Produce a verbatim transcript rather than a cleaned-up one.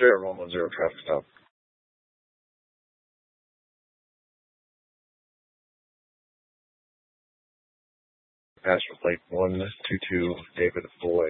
zero, one one zero, traffic stop. Passenger plate one two two, David Boy.